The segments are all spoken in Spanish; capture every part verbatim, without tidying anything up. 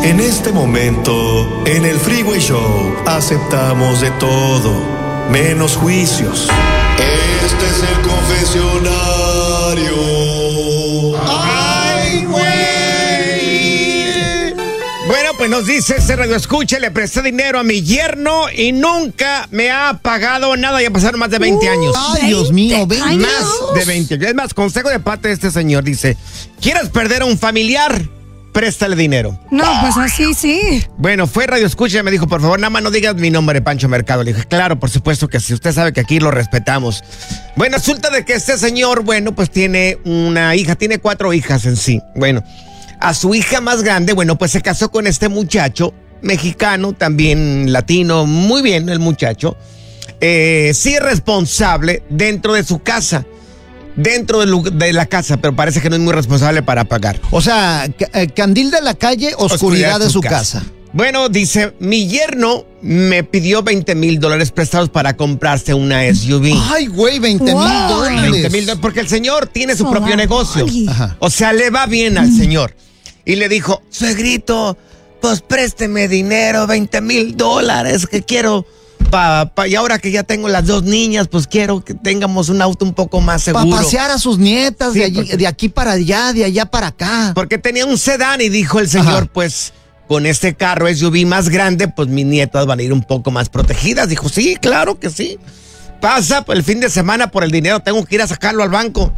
En este momento, en el Freeway Show, aceptamos de todo, menos juicios. Este es el confesionario. ¡Ay, güey! Bueno, pues nos dice ese radio escucha, le presté dinero a mi yerno y nunca me ha pagado nada. Ya pasaron más de veinte uh, años. Ay, Dios mío, veinte Más de veinte años. Es más, consejo de parte de este señor, dice, ¿quieres perder a un familiar? Préstale dinero. No, pues así sí. Bueno, fue radio escucha y me dijo, por favor, nada más no digas mi nombre, Pancho Mercado. Le dije, claro, por supuesto que sí. Usted sabe que aquí lo respetamos. Bueno, resulta de que este señor, bueno, pues tiene una hija, tiene cuatro hijas en sí. Bueno, a su hija más grande, bueno, pues se casó con este muchacho, mexicano, también latino, muy bien el muchacho. Eh, sí es responsable dentro de su casa. Dentro de, de la casa, pero parece que no es muy responsable para pagar. O sea, c- candil de la calle, oscuridad, oscuridad de su casa. casa. Bueno, dice, mi yerno me pidió veinte mil dólares prestados para comprarse una S U V. Ay, güey, veinte mil wow. dólares. veinte mil dólares, porque el señor tiene su So propio negocio. Ajá. O sea, le va bien al señor. Y le dijo, suegrito, pues présteme dinero, veinte mil dólares, que quiero... Pa, pa, y ahora que ya tengo las dos niñas, pues quiero que tengamos un auto un poco más seguro. Para pasear a sus nietas, Sí, de, allí, porque, de aquí para allá, de allá para acá. Porque tenía un sedán y dijo el señor, Ajá. pues con este carro S U V más grande, pues mis nietas van a ir un poco más protegidas. Dijo, sí, claro que sí. Pasa el fin de semana por el dinero, tengo que ir a sacarlo al banco.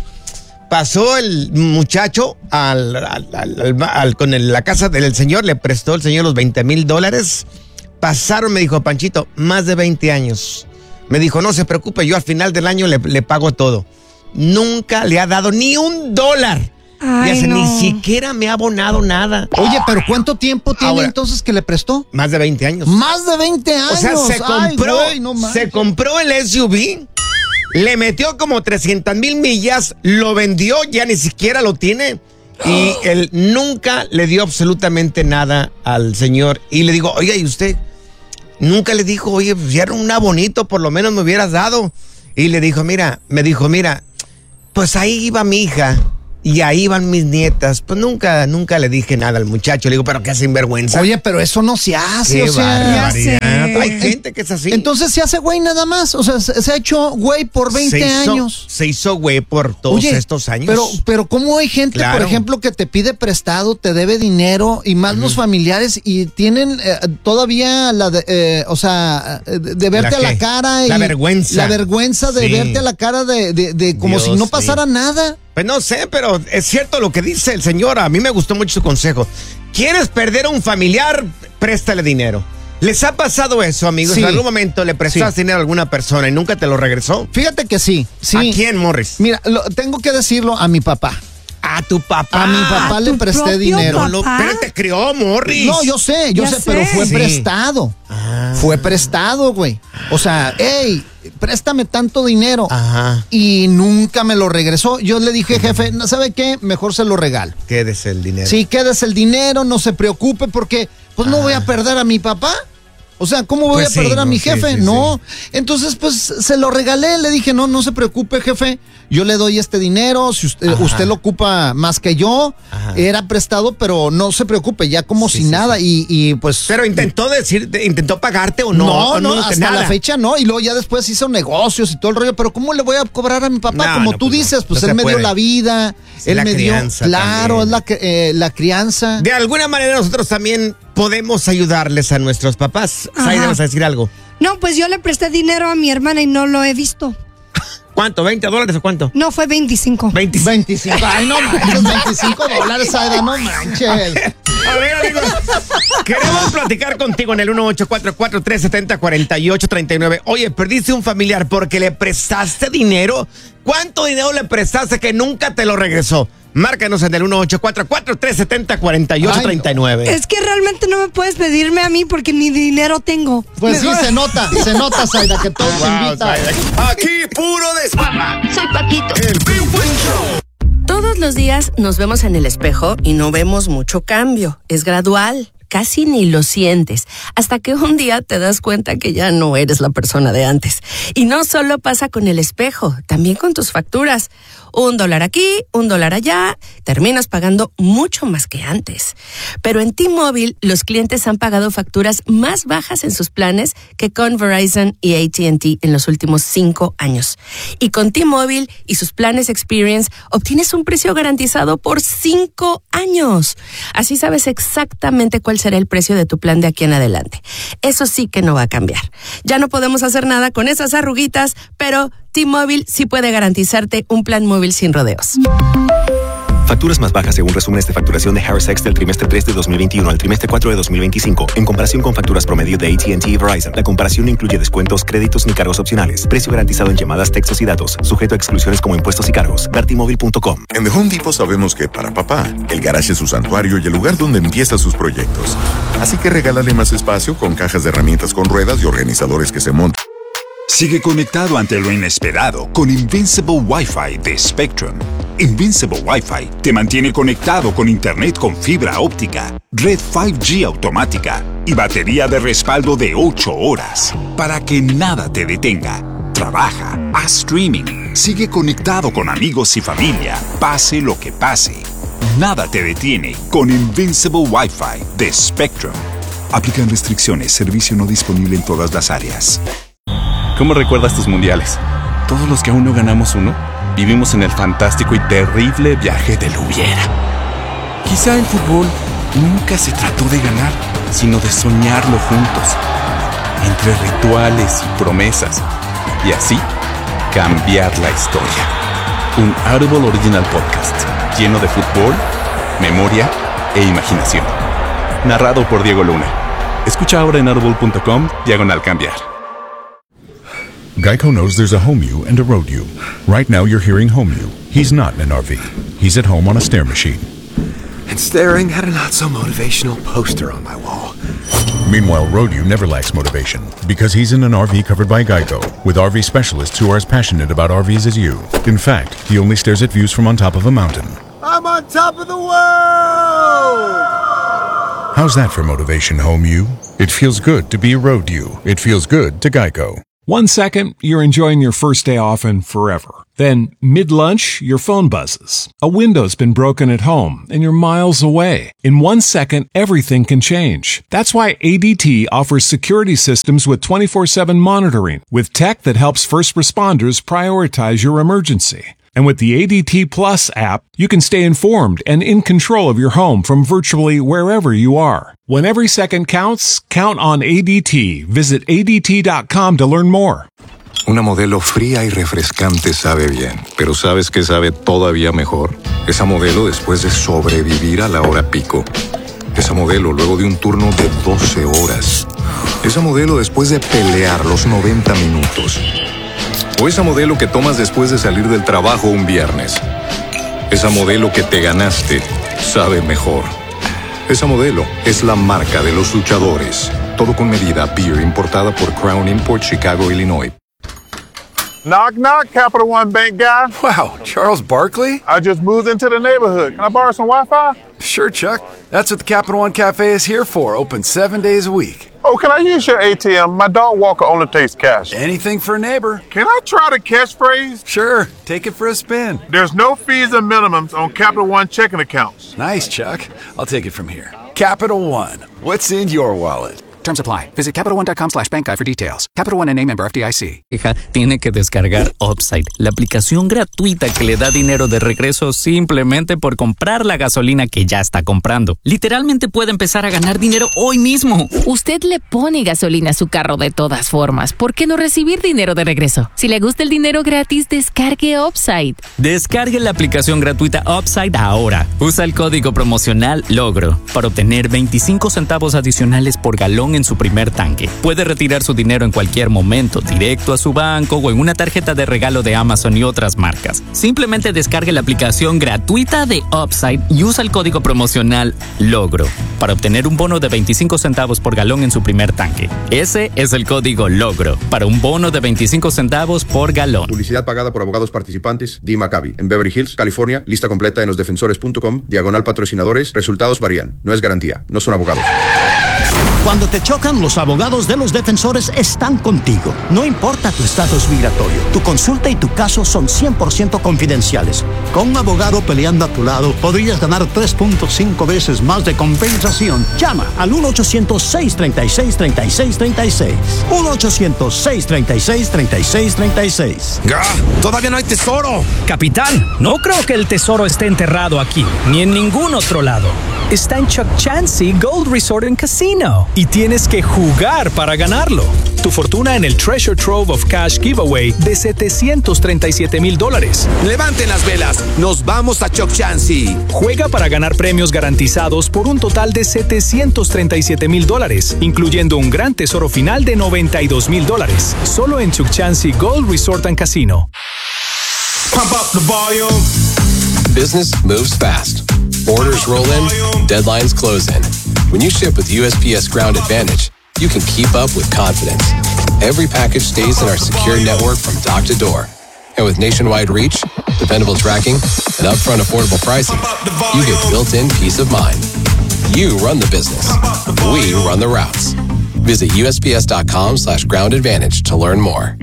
Pasó el muchacho al, al, al, al, al, con el, la casa del señor, le prestó el señor los veinte mil dólares. Pasaron, me dijo Panchito, más de veinte años. Me dijo, no se preocupe, yo al final del año le, le pago todo. Nunca le ha dado ni un dólar. Ay, hace, no. Ni siquiera me ha abonado nada. Oye, pero ¿cuánto tiempo tiene Ahora, entonces que le prestó? Más de veinte años. Más de veinte años. O sea, se compró, Ay, güey, no se compró el S U V, le metió como trescientas mil millas, lo vendió, ya ni siquiera lo tiene. Y él nunca le dio absolutamente nada al señor. Y le digo, oiga, ¿y usted? Nunca le dijo, oye, si era un bonito, por lo menos me hubieras dado. Y le dijo, mira, me dijo, mira, pues ahí iba mi hija y ahí van mis nietas. Pues nunca, nunca le dije nada al muchacho. Le digo, pero qué sinvergüenza. Oye, pero eso no se hace, Qué o sea. barbaridad. Ya sé. Hay gente que es así. Entonces se hace güey nada más. O sea, se, se ha hecho güey por veinte se hizo, años. Se hizo güey por todos Oye, estos años. Pero, pero ¿cómo hay gente, Claro. por ejemplo, que te pide prestado, te debe dinero y más uh-huh. los familiares y tienen eh, todavía la, de, eh, o sea, de, de verte ¿La a la qué? cara y La vergüenza. la vergüenza de Sí. verte a la cara de, de, de como Dios si no pasara mío. nada. Pues no sé, pero es cierto lo que dice el señor. A mí me gustó mucho su consejo. ¿Quieres perder a un familiar? Préstale dinero. ¿Les ha pasado eso, amigos? Sí. ¿En algún momento le prestaste Sí. dinero a alguna persona y nunca te lo regresó? Fíjate que sí, sí. ¿A quién, Morris? Mira, lo, tengo que decirlo a mi papá. A tu papá. A mi papá ¿A le tu presté propio dinero. papá? Lo, pero te crió, Morris. No, yo sé, yo Ya sé, sé. pero fue Sí. prestado. Ah. Fue prestado, güey. O sea, hey, préstame tanto dinero. Ajá. Y nunca me lo regresó. Yo le dije, jefe, ¿sabe qué? Mejor se lo regalo. Quédese el dinero. Sí, quédese el dinero, no se preocupe, porque pues no Ah. voy a perder a mi papá. O sea, ¿cómo voy Pues a sí, perder a no, mi sí, jefe? sí, no. sí. Entonces, pues, se lo regalé. Le dije, no, no se preocupe, jefe. Yo le doy este dinero. Si usted, usted lo ocupa más que yo, Ajá. era prestado, pero no se preocupe, ya como Sí, si sí, nada. Y, y pues. Pero intentó decir, intentó pagarte o no. No, o no, no hasta nada. la fecha no. Y luego ya después hizo negocios y todo el rollo. Pero ¿cómo le voy a cobrar a mi papá? No, Como no, tú pues no. dices, pues No él se me dio puede. la vida. Sí, él la me dio. crianza Claro, también. es la, eh, la crianza. De alguna manera nosotros también podemos ayudarles a nuestros papás. Ajá. Saida, ¿vas a decir algo? No, pues yo le presté dinero a mi hermana y no lo he visto. ¿Cuánto? ¿veinte dólares o cuánto? No, fue veinticinco. veinticinco. veinticinco. Ay, no manches, veinticinco dólares, Aida, no manches. A ver, amigos, queremos platicar contigo en el uno ocho cuatro cuatro, tres siete cero, cuatro ocho tres nueve. Oye, perdiste un familiar porque le prestaste dinero. ¿Cuánto dinero le prestaste que nunca te lo regresó? Márcanos en el uno ocho cuatro cuatro, tres siete cero, cuatro ocho tres nueve. Es que realmente no me puedes pedirme a mí porque ni dinero tengo. Pues sí, se nota, se nota, Zaida, que todo te Wow, invita. Zaida. Aquí puro desparra. Soy Paquito. El Freeway Show. Todos los días nos vemos en el espejo y no vemos mucho cambio. Es gradual. casi ni lo sientes, hasta que un día te das cuenta que ya no eres la persona de antes. Y no solo pasa con el espejo, también con tus facturas. Un dólar aquí, un dólar allá, terminas pagando mucho más que antes. Pero en T-Mobile, los clientes han pagado facturas más bajas en sus planes que con Verizon y A T and T en los últimos cinco años. Y con T-Mobile y sus planes Experience, obtienes un precio garantizado por cinco años. Así sabes exactamente cuál será el precio de tu plan de aquí en adelante. Eso sí que no va a cambiar. Ya no podemos hacer nada con esas arruguitas, pero T-Mobile sí puede garantizarte un plan móvil sin rodeos. Facturas más bajas según resúmenes de facturación de Harris X del trimestre tres de dos mil veintiuno al trimestre cuatro de dos mil veinticinco, en comparación con facturas promedio de A T and T y Verizon. La comparación no incluye descuentos, créditos ni cargos opcionales. Precio garantizado en llamadas, textos y datos, sujeto a exclusiones como impuestos y cargos. ver t mobile punto com. En The Home Depot sabemos que para papá, el garage es su santuario y el lugar donde empieza sus proyectos. Así que regálale más espacio con cajas de herramientas con ruedas y organizadores que se montan. Sigue conectado ante lo inesperado con Invincible Wi-Fi de Spectrum. Invincible Wi-Fi te mantiene conectado con internet con fibra óptica, red cinco G automática y batería de respaldo de ocho horas para que nada te detenga. Trabaja, haz streaming, sigue conectado con amigos y familia, pase lo que pase. Nada te detiene con Invincible Wi-Fi de Spectrum. Aplican restricciones, servicio no disponible en todas las áreas. ¿Cómo recuerdas tus mundiales? Todos los que aún no ganamos uno, vivimos en el fantástico y terrible viaje del hubiera. Quizá el fútbol nunca se trató de ganar, sino de soñarlo juntos, entre rituales y promesas, y así cambiar la historia. Un Audible Original Podcast, lleno de fútbol, memoria e imaginación. Narrado por Diego Luna. Escucha ahora en audible punto com, diagonal cambiar. Geico knows there's a home you and a road you. Right now you're hearing home you. He's not in an R V. He's at home on a stair machine. And staring at a not-so-motivational poster on my wall. Meanwhile, road you never lacks motivation because he's in an R V covered by Geico with R V specialists who are as passionate about R Vs as you. In fact, he only stares at views from on top of a mountain. I'm on top of the world! How's that for motivation, home you? It feels good to be a road you. It feels good to Geico. One second, you're enjoying your first day off and forever. Then, mid-lunch, your phone buzzes. A window's been broken at home, and you're miles away. In one second, everything can change. That's why A D T offers security systems with twenty-four seven monitoring, with tech that helps first responders prioritize your emergency. And with the A D T Plus app, you can stay informed and in control of your home from virtually wherever you are. When every second counts, count on A D T. Visit A D T dot com to learn more. Una Modelo fría y refrescante sabe bien, pero ¿sabes qué sabe todavía mejor? Esa Modelo después de sobrevivir a la hora pico. Esa Modelo luego de un turno de doce horas. Esa Modelo después de pelear los noventa minutos. O esa Modelo que tomas después de salir del trabajo un viernes. Esa Modelo que te ganaste sabe mejor. Esa Modelo es la marca de los luchadores. Todo con medida. Beer importada por Crown Import, Chicago, Illinois. Knock, knock, Capital One Bank guy. Wow, Charles Barkley? I just moved into the neighborhood. Can I borrow some Wi-Fi? Sure, Chuck. That's what the Capital One Cafe is here for. Open seven days a week. Oh, can I use your A T M? My dog Walker only takes cash. Anything for a neighbor. Can I try the catchphrase? Sure. Take it for a spin. There's no fees and minimums on Capital One checking accounts. Nice, Chuck. I'll take it from here. Capital One. What's in your wallet? Terms apply. Visit Capital One dot com slash bank guide for details. Capital One N A member F D I C. Hija, tiene que descargar Upside, la aplicación gratuita que le da dinero de regreso simplemente por comprar la gasolina que ya está comprando. Literalmente puede empezar a ganar dinero hoy mismo. Usted le pone gasolina a su carro de todas formas. ¿Por qué no recibir dinero de regreso? Si le gusta el dinero gratis, descargue Upside. Descargue la aplicación gratuita Upside ahora. Usa el código promocional LOGRO para obtener veinticinco centavos adicionales por galón en su primer tanque. Puede retirar su dinero en cualquier momento, directo a su banco o en una tarjeta de regalo de Amazon y otras marcas. Simplemente descargue la aplicación gratuita de Upside y usa el código promocional LOGRO para obtener un bono de veinticinco centavos por galón en su primer tanque. Ese es el código LOGRO para un bono de veinticinco centavos por galón. Publicidad pagada por abogados participantes. Dee Maccabi, en Beverly Hills, California. Lista completa en los defensores punto com. Diagonal patrocinadores. Resultados varían. No es garantía. No son abogados. Cuando te chocan, los abogados de los defensores están contigo. No importa tu estatus migratorio, tu consulta y tu caso son cien por ciento confidenciales. Con un abogado peleando a tu lado, podrías ganar tres punto cinco veces más de compensación. Llama al uno ochocientos, seiscientos treinta y seis, treinta y seis treinta y seis. uno ochocientos, seiscientos treinta y seis, treinta y seis treinta y seis. ¡Gah! ¡Todavía no hay tesoro! Capitán, no creo que el tesoro esté enterrado aquí, ni en ningún otro lado. Está en Chuck Chansey Gold Resort and Casino. Y tienes que jugar para ganarlo. Tu fortuna en el Treasure Trove of Cash Giveaway de setecientos treinta y siete mil dólares. Levanten las velas, nos vamos a Chuck Chansey. Juega para ganar premios garantizados por un total de setecientos treinta y siete mil dólares, incluyendo un gran tesoro final de noventa y dos mil dólares. Solo en Chuck Chansey Gold Resort and Casino. Pump up the volume. Business moves fast. Orders roll in, deadlines close in. When you ship with U S P S Ground Advantage, you can keep up with confidence. Every package stays in our secure network from dock to door. And with nationwide reach, dependable tracking, and upfront affordable pricing, you get built-in peace of mind. You run the business. We run the routes. Visit U S P S dot com slash ground advantage to learn more.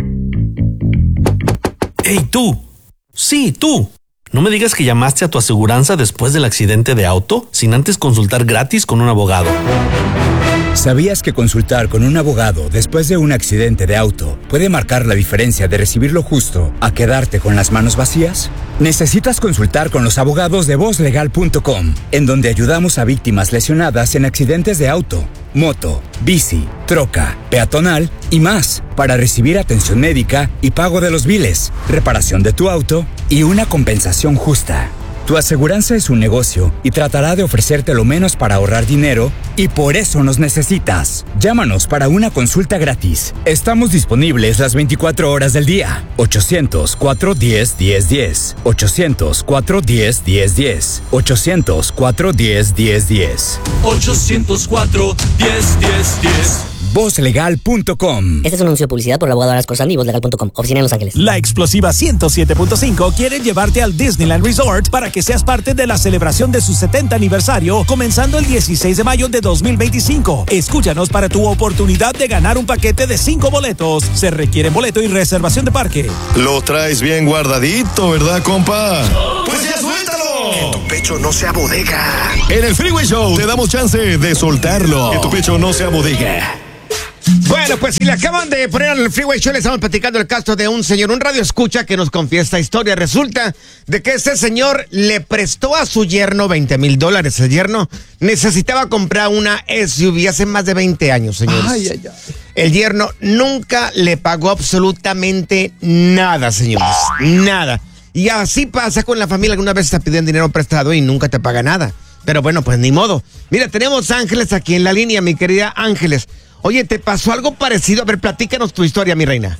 ¡Hey, tú! Sí, tú. No me digas que llamaste a tu aseguranza después del accidente de auto sin antes consultar gratis con un abogado. ¿Sabías que consultar con un abogado después de un accidente de auto puede marcar la diferencia de recibir lo justo a quedarte con las manos vacías? Necesitas consultar con los abogados de voz legal punto com, en donde ayudamos a víctimas lesionadas en accidentes de auto, moto, bici, troca, peatonal y más, para recibir atención médica y pago de los biles, reparación de tu auto y una compensación justa. Tu aseguranza es un negocio y tratará de ofrecerte lo menos para ahorrar dinero, y por eso nos necesitas. Llámanos para una consulta gratis. Estamos disponibles las veinticuatro horas del día. ochocientos, cuatro diez, diez diez. ochocientos, cuatro diez, diez diez. ochocientos, cuatro diez, diez diez. ochocientos cuatro, diez, diez, diez. voz legal punto com. Este es un anuncio de publicidad por el abogado Aras Corsandi y voz legal punto com. Oficina en Los Ángeles. La explosiva ciento siete punto cinco quiere llevarte al Disneyland Resort para que seas parte de la celebración de su setenta aniversario, comenzando el dieciséis de mayo de dos mil veinticinco. Escúchanos para tu oportunidad de ganar un paquete de cinco boletos. Se requiere boleto y reservación de parque. Lo traes bien guardadito, ¿verdad, compa? ¡Pues ya suéltalo! Que tu pecho no sea bodega. En el Freeway Show te damos chance de soltarlo. Que tu pecho no sea bodega. Bueno, pues si le acaban de poner al Freeway Show, le estamos platicando el caso de un señor, un radio escucha que nos confiesa esta historia. Resulta de que este señor le prestó a su yerno veinte mil dólares. El yerno necesitaba comprar una S U V hace más de veinte años, señores. Ay, ay, ay. El yerno nunca le pagó absolutamente nada, señores. Nada. Y así pasa con la familia. Algunas veces te piden dinero prestado y nunca te paga nada. Pero bueno, pues ni modo. Mira, tenemos a Ángeles aquí en la línea, mi querida Ángeles. Oye, ¿te pasó algo parecido? A ver, platícanos tu historia, mi reina.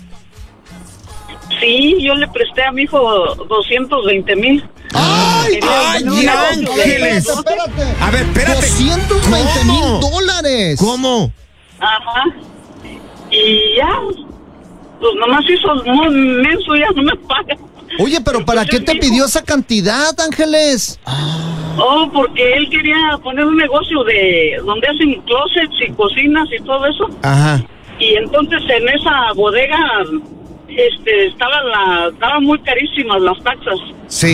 Sí, yo le presté a mi hijo doscientos veinte mil. ¡Ay, ay, Ángeles! Espérate. A ver, espérate. doscientos veinte mil dólares. ¿Cómo? Ajá. Y ya, pues nomás hizo muy menso, ya no me paga. Oye, pero ¿para qué te pidió esa cantidad, Ángeles? Oh, porque él quería poner un negocio de donde hacen closets y cocinas y todo eso. Ajá. Y entonces en esa bodega este estaban la estaban muy carísimas las taxas. Sí.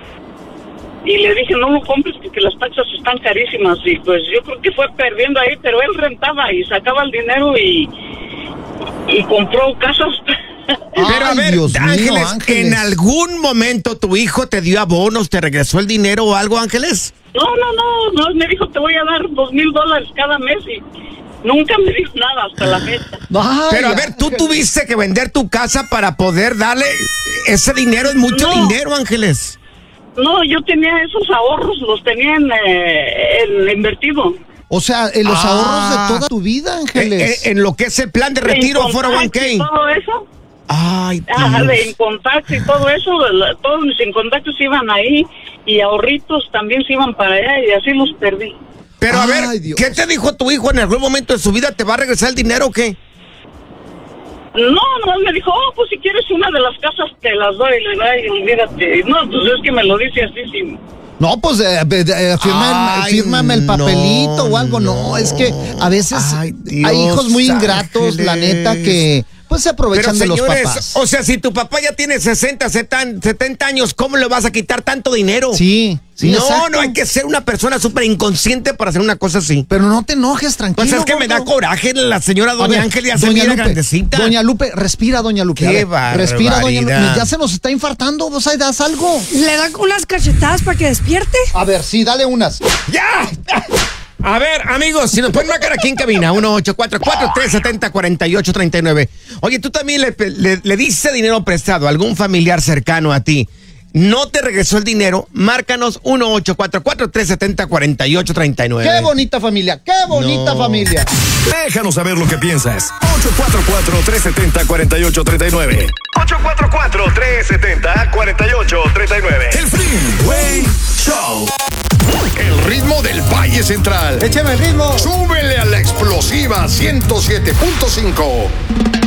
Y le dije, no lo compres porque las taxas están carísimas. Y pues yo creo que fue perdiendo ahí, pero él rentaba y sacaba el dinero y y compró casas. Pero a ver, Dios Ángeles, mío, Ángeles, ¿en algún momento tu hijo te dio abonos, te regresó el dinero o algo, Ángeles? No, no, no, no, me dijo, te voy a dar dos mil dólares cada mes y nunca me dijo nada hasta la fecha. Ay, Pero a ver, tú tuviste que vender tu casa para poder darle ese dinero, es mucho No. dinero, Ángeles. No, yo tenía esos ahorros, los tenía en, eh, en invertido. O sea, en los Ah. ahorros de toda tu vida, Ángeles. En, en lo que es el plan de retiro, En cuatro oh one contacto y K. todo eso. Ay, Ajá, Dios. de contacto y todo eso, la- todos mis contactos iban ahí y ahorritos también se iban para allá y así los perdí. Pero a Ay, ver, Dios. ¿qué te dijo tu hijo en algún momento de su vida? ¿Te va a regresar el dinero o qué? No, no, me dijo, oh, pues si quieres una de las casas te las doy, le doy, olvídate. No, pues es que me lo dice así sin, No, pues eh, eh, firma, Ay, fírmame el papelito no, o algo. No, no. es que a veces Ay, Dios, hay hijos muy ingratos, Ángeles. la neta, que pues se aprovechan Pero, de señores, los papás. o sea, si tu papá ya tiene sesenta, setenta años, ¿cómo le vas a quitar tanto dinero? Sí, sí, No, exacto. no hay que ser una persona súper inconsciente para hacer una cosa así. Pero no te enojes, tranquilo. Pues es que me da gordo. coraje la señora A doña ver, Ángel, ya se doña mira Lupe, grandecita. Doña Lupe, respira, doña Lupe. Qué A ver, respira, doña Lupe. barbaridad. Ya se nos está infartando, vos ahí das algo. ¿Le da unas cachetadas para que despierte? A ver, sí, dale unas. ¡Ya! A ver, amigos, si nos pueden marcar aquí en cabina, uno ocho cuatro cuatro, tres siete cero, cuatro ocho tres nueve. Oye, tú también le, le, le diste dinero prestado a algún familiar cercano a ti. No te regresó el dinero, márcanos uno ocho cuatro cuatro, tres siete cero, cuatro ocho tres nueve. Qué bonita familia, qué bonita No. familia. Déjanos saber lo que piensas. ocho cuatro cuatro, tres siete cero, cuatro ocho tres nueve. ocho cuatro cuatro, tres siete cero, cuatro ocho tres nueve. El Freeway Show. El ritmo del Valle Central. Échame el ritmo. Súbele a la explosiva ciento siete punto cinco.